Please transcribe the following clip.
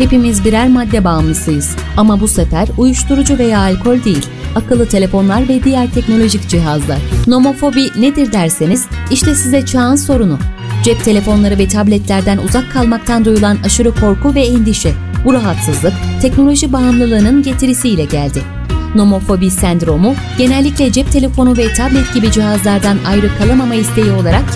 Hepimiz birer madde bağımlısıyız. Ama bu sefer uyuşturucu veya alkol değil, akıllı telefonlar ve diğer teknolojik cihazlar. Nomofobi nedir derseniz, işte size çağın sorunu. Cep telefonları ve tabletlerden uzak kalmaktan duyulan aşırı korku ve endişe. Bu rahatsızlık, teknoloji bağımlılığının getirisiyle geldi. Nomofobi sendromu, genellikle cep telefonu ve tablet gibi cihazlardan ayrı kalamama isteği olarak